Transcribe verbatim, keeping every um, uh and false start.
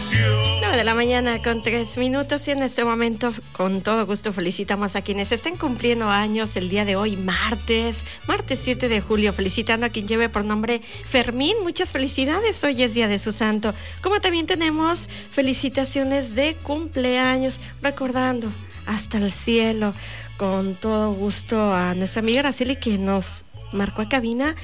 nueve de la mañana con tres minutos y en este momento con todo gusto felicitamos a quienes estén cumpliendo años el día de hoy, martes, martes siete de julio, felicitando a quien lleve por nombre Fermín, muchas felicidades, hoy es día de su santo, como también tenemos felicitaciones de cumpleaños, recordando hasta el cielo, con todo gusto a nuestra amiga Araceli que nos marcó a cabina